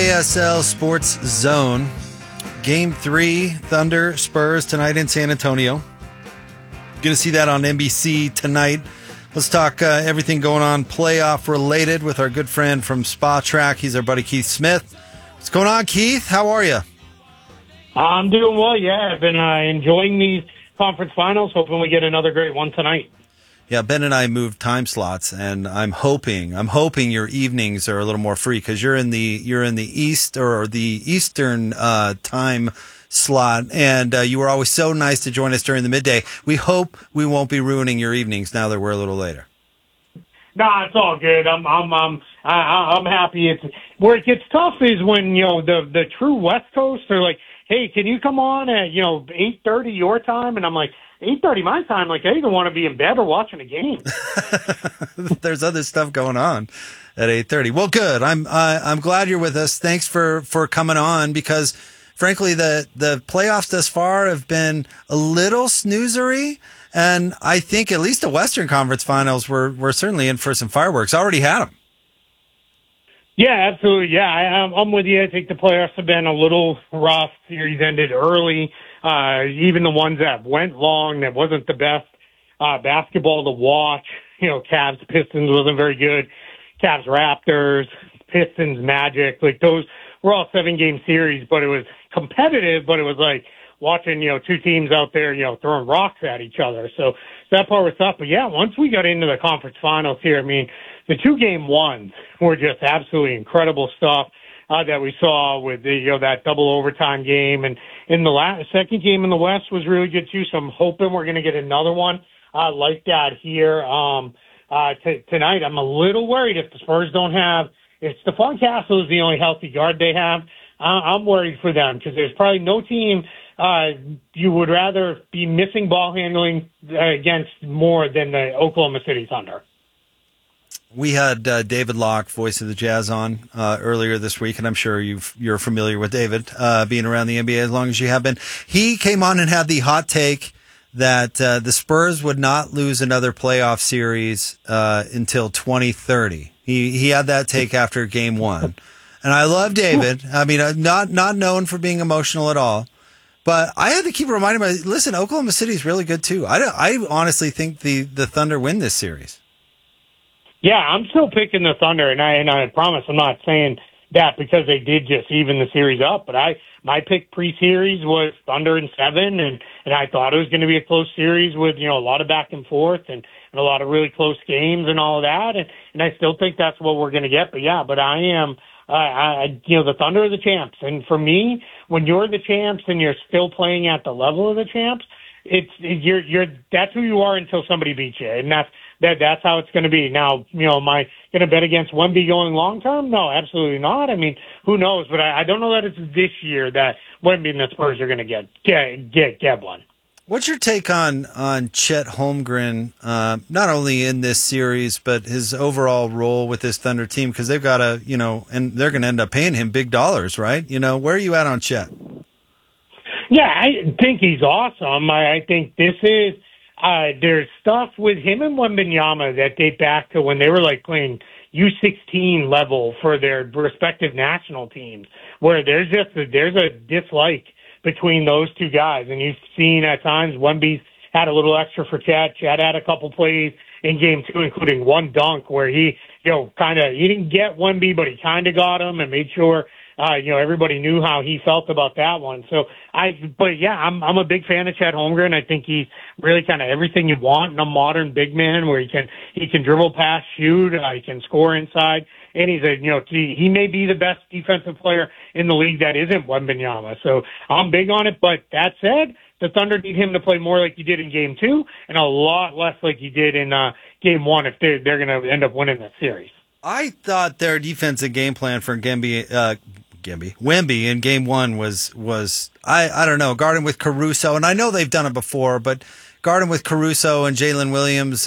KSL Sports Zone. Game 3, Thunder Spurs tonight in San Antonio. Going to see that on NBC tonight. Let's talk everything going on playoff related with our good friend from Spa Track. He's our buddy Keith Smith. What's going on, Keith? How are you? I'm doing well, yeah. I've been enjoying these conference finals, hoping we get another great one tonight. Yeah, Ben and I moved time slots, and I'm hoping your evenings are a little more free because you're in the east or the eastern time slot, and you were always so nice to join us during the midday. We hope we won't be ruining your evenings now that we're a little later. Nah, it's all good. I'm happy. It's where it gets tough is when the true West Coast are like, hey, can you come on at 8:30 your time? And I'm like, 8:30 my time. Like, I either want to be in bed or watching a game. There's other stuff going on at 8:30. Well, good. I'm glad you're with us. Thanks for coming on because, frankly, the playoffs thus far have been a little snoozery, and I think at least the Western Conference Finals were certainly in for some fireworks. I already had them. Yeah, absolutely. Yeah, I'm with you. I think the playoffs have been a little rough. Series ended early. Even the ones that went long, that wasn't the best basketball to watch. Cavs Pistons wasn't very good. Cavs Raptors, Pistons Magic, like those were all 7-game series, but it was competitive. But it was like watching two teams out there throwing rocks at each other. So that part was tough. But yeah, once we got into the conference finals here, I mean, the 2-game ones were just absolutely incredible stuff that we saw with that double overtime game. And in the second game in the West was really good too. So I'm hoping we're going to get another one like that here tonight. I'm a little worried if the Spurs don't have, if Stephon Castle is the only healthy guard they have, I'm worried for them because there's probably no team you would rather be missing ball handling against more than the Oklahoma City Thunder. We had David Locke, voice of the Jazz, on earlier this week, and I'm sure you're familiar with David, being around the NBA as long as you have been. He came on and had the hot take that the Spurs would not lose another playoff series until 2030. He had that take after Game 1. And I love David. I mean, not known for being emotional at all. But I had to keep reminding myself, listen, Oklahoma City is really good, too. I honestly think the Thunder win this series. Yeah, I'm still picking the Thunder, and I promise I'm not saying that because they did just even the series up. But my pick pre-series was Thunder in 7, and I thought it was going to be a close series with a lot of back and forth and a lot of really close games and all of that. And I still think that's what we're going to get. But yeah, I am. The Thunder are the champs, and for me, when you're the champs and you're still playing at the level of the champs, you're that's who you are until somebody beats you, and that's how it's going to be. Now, am I going to bet against Wemby going long term? No, absolutely not. I mean, who knows? But I don't know that it's this year that Wemby and the Spurs are going to get one. What's your take on Chet Holmgren, not only in this series, but his overall role with this Thunder team? Because they've got and they're going to end up paying him big dollars, right? Where are you at on Chet? Yeah, I think he's awesome. I think this is, there's stuff with him and Wembanyama that date back to when they were like playing U16 level for their respective national teams, where there's a dislike between those two guys. And you've seen at times Wemby's had a little extra for Chet. Chet had a couple plays in Game 2, including one dunk where he didn't get Wemby, but he kind of got him and made sure everybody knew how he felt about that one. So I'm a big fan of Chet Holmgren. I think he's really kind of everything you want in a modern big man, where he can dribble, pass, shoot, he can score inside, and he's he may be the best defensive player in the league that isn't Wembanyama. So I'm big on it. But that said, the Thunder need him to play more like he did in Game 2 and a lot less like he did in Game 1 if they're going to end up winning that series. I thought their defensive game plan for Wemby in Game 1 was I don't know, guarding with Caruso, and I know they've done it before, but guarding with Caruso and Jalen Williams